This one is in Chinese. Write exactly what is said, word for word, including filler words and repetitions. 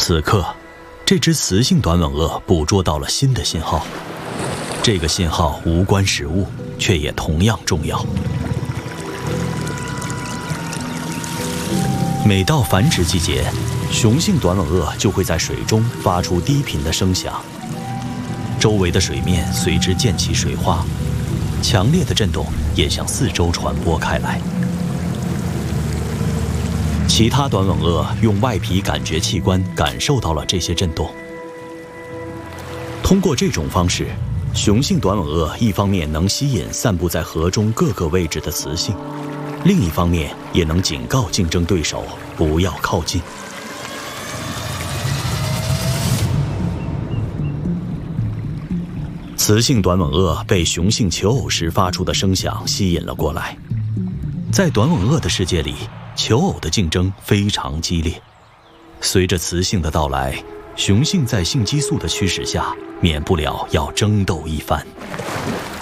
此刻，这只雌性短吻鳄捕捉到了新的信号。这个信号无关食物，却也同样重要。每到繁殖季节，雄性短吻鳄就会在水中发出低频的声响，周围的水面随之溅起水花，强烈的震动也向四周传播开来。其他短吻鳄用外皮感觉器官感受到了这些震动。通过这种方式，雄性短吻鳄一方面能吸引散布在河中各个位置的雌性，另一方面也能警告竞争对手不要靠近。雌性短吻鳄被雄性求偶时发出的声响吸引了过来。在短吻鳄的世界里，求偶的竞争非常激烈。随着雌性的到来，雄性在性激素的驱使下，免不了要争斗一番。